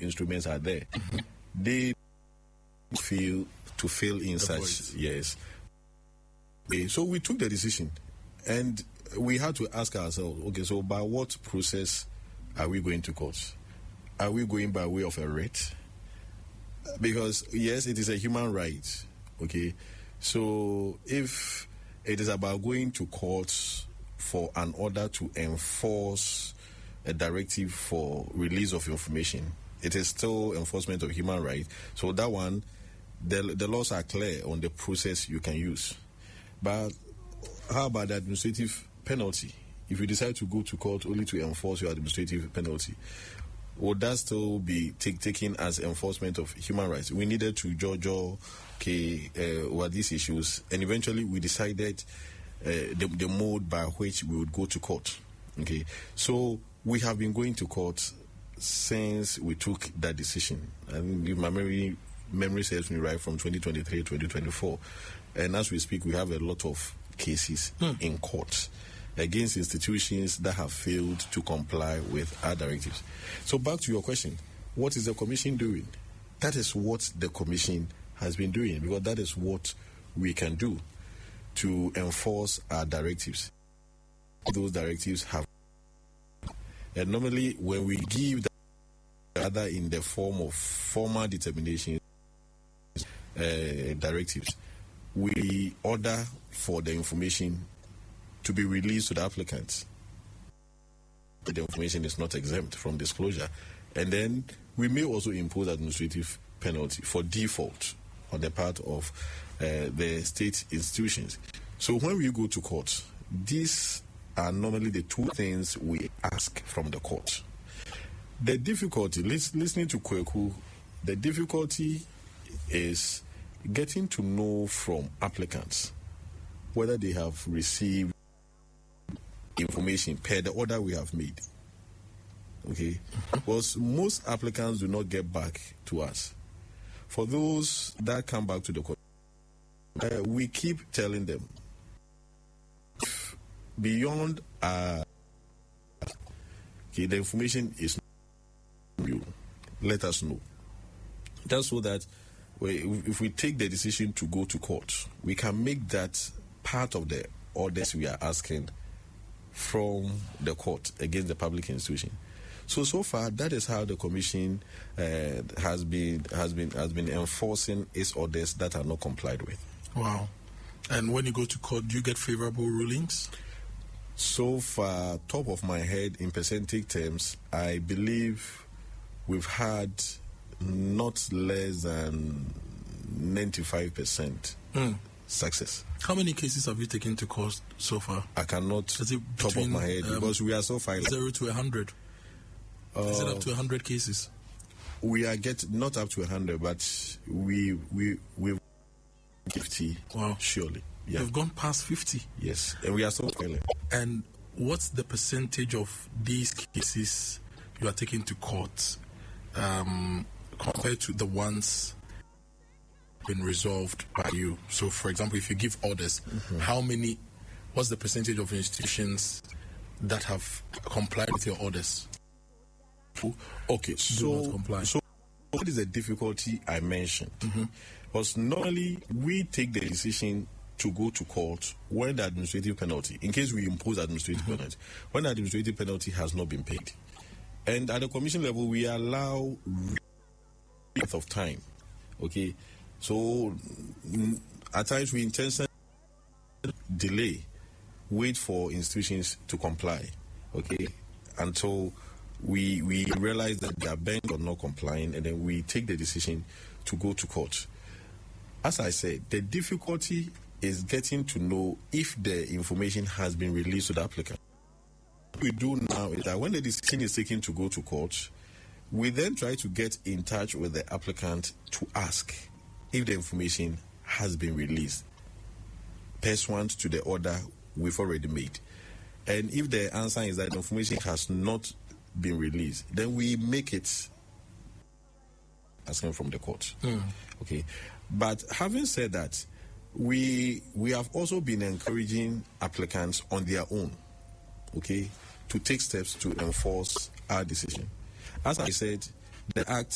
instruments are there. They feel to fill in such, yes. So we took the decision, and we had to ask ourselves, okay, so by what process are we going to court? Are we going by way of a writ? Because, yes, it is a human right, okay? So if it is about going to court for an order to enforce a directive for release of information, it is still enforcement of human rights. So that one, the laws are clear on the process you can use. But how about the administrative penalty? If you decide to go to court only to enforce your administrative penalty, would that still be taken as enforcement of human rights? We needed to judge what these issues, and eventually we decided the mode by which we would go to court. Okay, so we have been going to court since we took that decision. And if my memory serves me right, from 2023, 2024, and as we speak, we have a lot of cases in court against institutions that have failed to comply with our directives. So back to your question, what is the Commission doing? That is what the Commission has been doing, because that is what we can do to enforce our directives. Those directives have, and normally when we give that, either in the form of formal determination directives, we order for the information to be released to the applicants. The information is not exempt from disclosure. And then we may also impose administrative penalty for default on the part of the state institutions. So when we go to court, these are normally the two things we ask from the court. The difficulty, listening to Kweku, the difficulty is getting to know from applicants whether they have received information per the order we have made. Okay? Because most applicants do not get back to us. For those that come back to the court, we keep telling them, beyond the information is you, let us know. Just so that if we take the decision to go to court, we can make that part of the orders we are asking from the court against the public institution. So far, that is how the Commission has been enforcing its orders that are not complied with. Wow! And when you go to court, do you get favorable rulings? So far, top of my head, in percentage terms, I believe we've had not less than 95% success. How many cases have you taken to court so far? I cannot top of my head because we are so far. 0 to 100. Is it up to 100 cases? We are not up to 100, but we've 50. Wow, surely. Yeah. You've gone past 50. Yes, and we are still failing. And what's the percentage of these cases you are taking to court compared to the ones been resolved by you? So, for example, if you give orders, what's the percentage of institutions that have complied with your orders? Okay, so what is the difficulty I mentioned? Because normally we take the decision to go to court when the administrative penalty, in case we impose administrative penalty, when the administrative penalty has not been paid. And at the Commission level, we allow length of time. Okay, so at times we intentionally delay, wait for institutions to comply. Okay, until we realize that they are bent on not complying, and then we take the decision to go to court. As I said, the difficulty is getting to know if the information has been released to the applicant. What we do now is that when the decision is taken to go to court, we then try to get in touch with the applicant to ask if the information has been released pursuant to the order we've already made. And if the answer is that the information has not been released, then we make it asking from the court. Okay. But having said that, we have also been encouraging applicants on their own, okay, to take steps to enforce our decision. As I said, the Act